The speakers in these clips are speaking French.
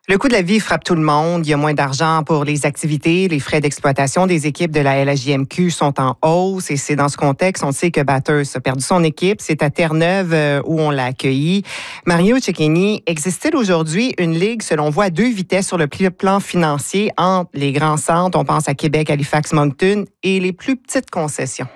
Le coût de la vie frappe tout le monde. Il y a moins d'argent pour les activités. Les frais d'exploitation des équipes de la LHJMQ sont en hausse. Et c'est dans ce contexte, on sait que Bathurst a perdu son équipe. C'est à Terre-Neuve où on l'a accueilli. Mario Cecchini, existe-t-il aujourd'hui une ligue, selon vous, à deux vitesses sur le plan financier entre les grands centres, on pense à Québec, Halifax, Moncton, et les plus petites concessions?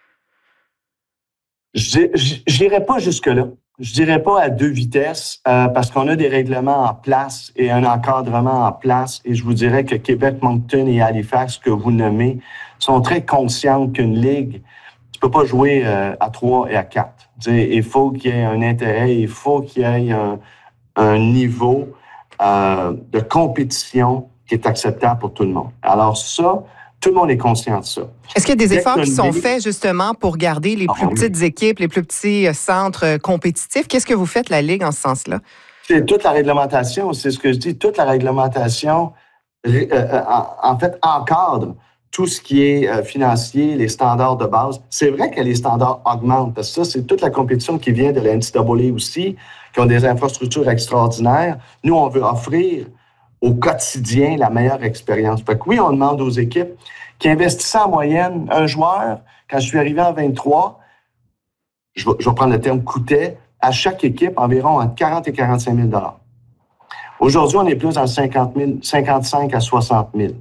Je n'irai pas jusque-là. Je dirais pas à deux vitesses parce qu'on a des règlements en place et un encadrement en place. Et je vous dirais que Québec, Moncton et Halifax, que vous nommez, sont très conscientes qu'une ligue, tu peux pas jouer à 3 et à 4. Il faut qu'il y ait un intérêt, il faut qu'il y ait un niveau de compétition qui est acceptable pour tout le monde. Alors ça, tout le monde est conscient de ça. Est-ce qu'il y a des efforts qui sont faits justement pour garder les plus petites équipes, les plus petits centres compétitifs? Qu'est-ce que vous faites, la Ligue, en ce sens-là? C'est toute la réglementation, c'est ce que je dis. Toute la réglementation, en fait, encadre tout ce qui est financier, les standards de base. C'est vrai que les standards augmentent, parce que ça, c'est toute la compétition qui vient de la NCAA aussi, qui ont des infrastructures extraordinaires. Nous, on veut offrir au quotidien la meilleure expérience. Fait que oui, on demande aux équipes qui investissaient en moyenne un joueur, quand je suis arrivé en 23, je vais prendre le terme coûtait, à chaque équipe environ entre 40 et 45 000 $. Aujourd'hui, on est plus dans 55 à 60 000.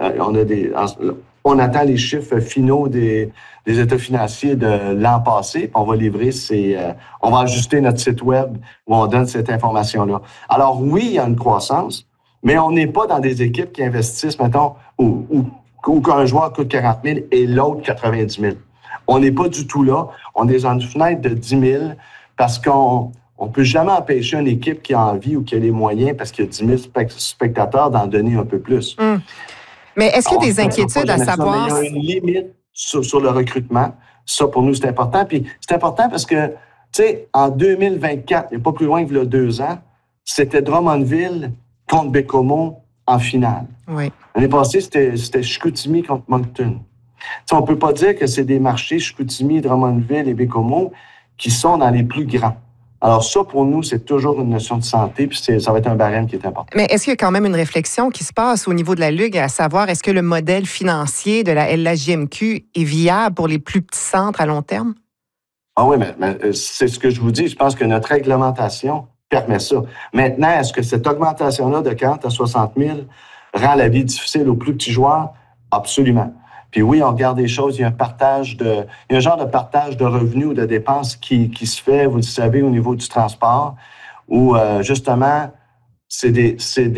On attend les chiffres finaux des états financiers de l'an passé, puis on va livrer on va ajuster notre site web où on donne cette information-là. Alors oui, il y a une croissance, mais on n'est pas dans des équipes qui investissent, mettons, où qu'un joueur coûte 40 000 et l'autre 90 000. On n'est pas du tout là. On est dans une fenêtre de 10 000 parce qu'on ne peut jamais empêcher une équipe qui a envie ou qui a les moyens, parce qu'il y a 10 000 spectateurs, d'en donner un peu plus. Mais est-ce qu'il y a des inquiétudes à savoir? Il y a une limite sur le recrutement. Ça, pour nous, c'est important. Puis c'est important parce que, tu sais, en 2024, il n'y a pas plus loin que 2 ans, c'était Drummondville contre Bécomo en finale. Oui. L'année passée, c'était Chicoutimi contre Moncton. T'sais, on ne peut pas dire que c'est des marchés, Chicoutimi, Drummondville et Bécomo, qui sont dans les plus grands. Alors ça, pour nous, c'est toujours une notion de santé, puis ça va être un barème qui est important. Mais est-ce qu'il y a quand même une réflexion qui se passe au niveau de la Ligue, à savoir, est-ce que le modèle financier de la LHJMQ est viable pour les plus petits centres à long terme? Ah oui, mais c'est ce que je vous dis. Je pense que notre réglementation permet ça. Maintenant, est-ce que cette augmentation-là de 40 à 60 000 rend la vie difficile aux plus petits joueurs? Absolument. Puis oui, on regarde des choses, il y a un genre de partage de revenus ou de dépenses qui se fait, vous le savez, au niveau du transport, où justement, c'est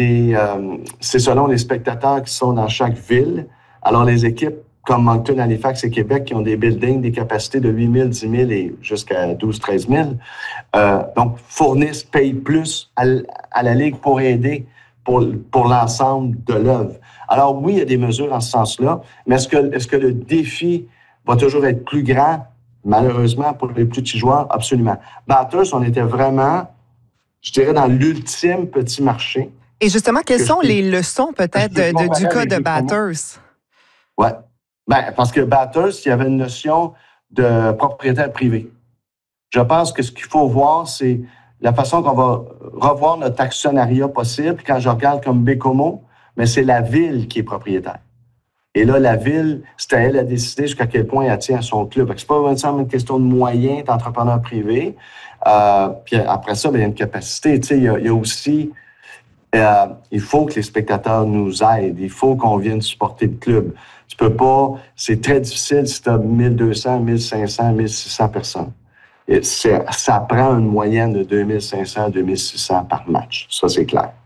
selon les spectateurs qui sont dans chaque ville. Alors les équipes comme Moncton, Halifax et Québec qui ont des buildings, des capacités de 8 000, 10 000 et jusqu'à 12 13 000, donc payent plus à la Ligue pour aider pour l'ensemble de l'œuvre. Alors oui, il y a des mesures en ce sens-là, mais est-ce que le défi va toujours être plus grand? Malheureusement, pour les plus petits joueurs, absolument. Bathurst, on était vraiment, je dirais, dans l'ultime petit marché. Et justement, quelles sont les leçons peut-être du cas de Bathurst? Oui. Ben, parce que Bathurst, il y avait une notion de propriétaire privé. Je pense que ce qu'il faut voir, c'est la façon qu'on va revoir notre actionnariat possible. Quand je regarde comme Bécomo, mais c'est la ville qui est propriétaire. Et là, la ville, c'est à elle à décider jusqu'à quel point elle tient à son club. C'est pas une question de moyens d'entrepreneur privé. Puis après ça, il y a une capacité. Tu sais, il y a aussi... il faut que les spectateurs nous aident. Il faut qu'on vienne supporter le club. Tu peux pas... C'est très difficile si tu as 1200, 1500, 1600 personnes. Et ça prend une moyenne de 2500 à 2600 par match. Ça, c'est clair.